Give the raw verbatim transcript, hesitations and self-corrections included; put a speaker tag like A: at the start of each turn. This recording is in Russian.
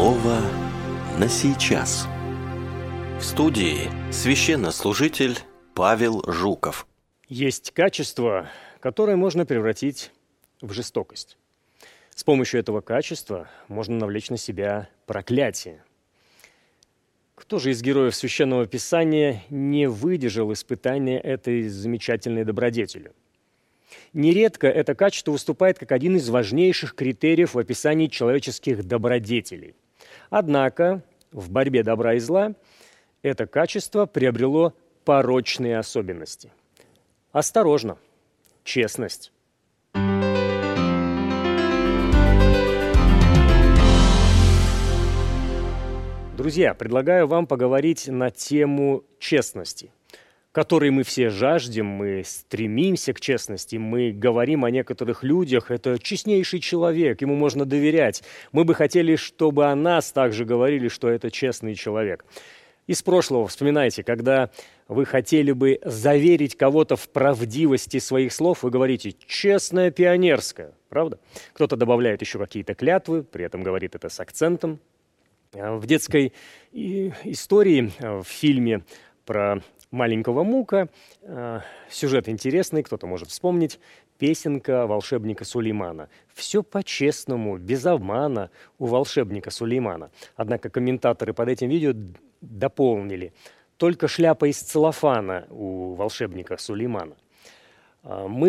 A: Слово на сейчас. В студии священнослужитель Павел Жуков.
B: Есть качество, которое можно превратить в жестокость. С помощью этого качества можно навлечь на себя проклятие. Кто же из героев Священного Писания не выдержал испытания этой замечательной добродетелью? Нередко это качество выступает как один из важнейших критериев в описании человеческих добродетелей. Однако в борьбе добра и зла это качество приобрело порочные особенности. Осторожно! Честность. Друзья, предлагаю вам поговорить на тему честности, которой мы все жаждем, мы стремимся к честности, мы говорим о некоторых людях, это честнейший человек, ему можно доверять. Мы бы хотели, чтобы о нас также говорили, что это честный человек. Из прошлого вспоминайте, когда вы хотели бы заверить кого-то в правдивости своих слов, вы говорите «честная пионерская», правда? Кто-то добавляет еще какие-то клятвы, при этом говорит это с акцентом. В детской истории, в фильме про маленького Мука, сюжет интересный, кто-то может вспомнить, песенка волшебника Сулеймана. Все по-честному, без обмана у волшебника Сулеймана. Однако комментаторы под этим видео дополнили. Только шляпа из целлофана у волшебника Сулеймана. Мы